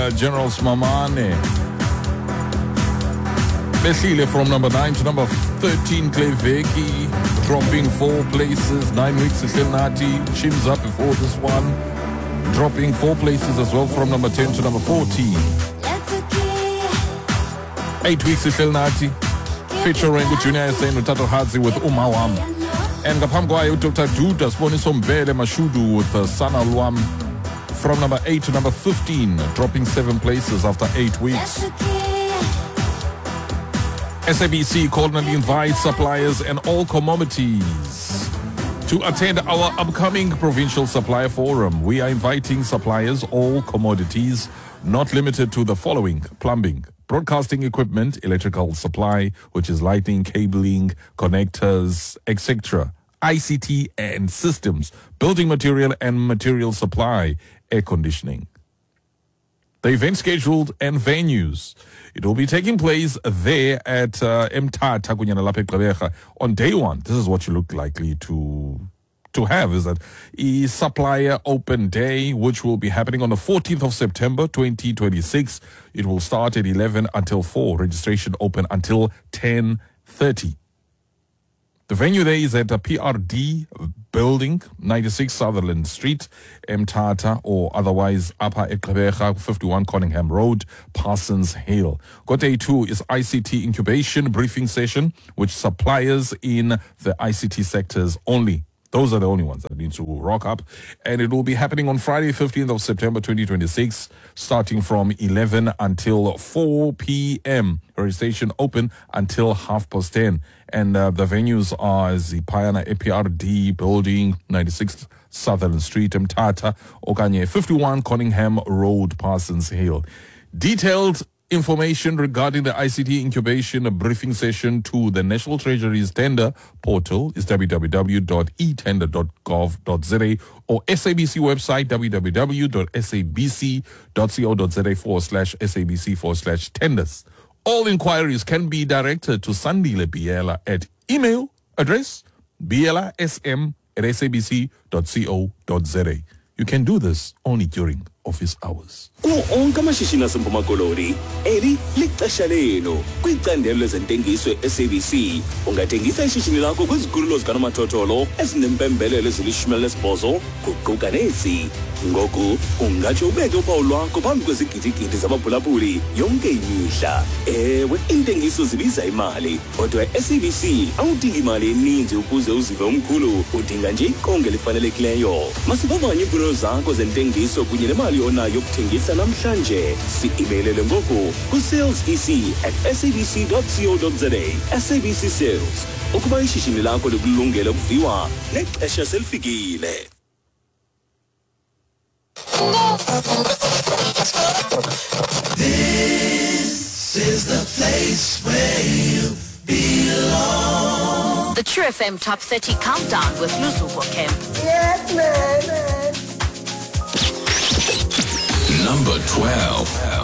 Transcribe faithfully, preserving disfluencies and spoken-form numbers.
uh, General Smamane. Behlile from number nine to number thirteen, Kleveki, dropping four places, nine weeks, Nati, chins up before this one, dropping four places as well from number ten to number fourteen. Eight weeks, Nati, featuring Junior Sain Tato Hadzi with Umawam. And Kapamgwayo Doctor Duda Sponisom Bele Mashudu with uh, Sana Luam from number eight to number fifteen, dropping seven places after eight weeks. S A B C cordially invites suppliers and all commodities to attend our upcoming Provincial Supplier Forum. We are inviting suppliers, all commodities, not limited to the following: plumbing, broadcasting equipment, electrical supply, which is lighting, cabling, connectors, et cetera, I C T and systems, building material and material supply, air conditioning. The event scheduled and venues. It will be taking place there at uh, Mthatha Kunyana Lapha eGqeberha on day one. This is what you look likely to to have, is that a supplier open day, which will be happening on the fourteenth of September twenty twenty-six. It will start at eleven until four. Registration open until ten thirty. The venue there is at the P R D building, ninety-six Sutherland Street, Mthatha, or otherwise Upper eGqeberha, fifty-one Conningham Road, Parsons Hill. Got day two is I C T incubation briefing session, which suppliers in the I C T sectors only. Those are the only ones that need to rock up. And it will be happening on Friday, fifteenth of September twenty twenty-six, starting from eleven until four p.m. Registration open until half past ten. And uh, the venues are the Payana A P R D building, ninety-six Southern Street, Mthatha, Okanye, fifty-one Conningham Road, Parsons Hill. Detailed information regarding the I C T incubation briefing session to the National Treasury's tender portal is w w w dot e tender dot gov dot z a or S A B C website w w w dot s a b c dot co dot z a forward slash S A B C forward slash tenders. All inquiries can be directed to Sandile Biela at email address bielasm at s a b c dot co dot z a. You can do this only during office hours. Onke amashishini aseMpuma Koloni eli lixesha lenu kwicandelo lezentengiso e-S A B C. Ungathengisa ishishini lakho kwizikhululo zikanomathotholo ezinempembelelo ezilishumi elinesibhozo kuquka nezi. Ngoku ungatsho ubeke uphawu lwakho phambi kwezigidigidi zabaphulaphuli yonke imihla. Ewe, intengiso zibiza imali, kodwa e-S A B C awudingi imali eninzi ukuze uzive umkhulu, udinga nje iqonga elifanelekileyo. Masivavanye iimfuno zakho zentengiso kunye nemali onayo yokuthengisa namhlanje. Si-imeilele ngoku ku-salesec at s a b c dot co dot z a. S A B C Sales, ukuba ishishini lakho likulungele ukuviwa nexesha selifikile. This is the place where you belong. The True F M Top thirty Countdown with Luzuko Kemp. Yes, man. Number twelve.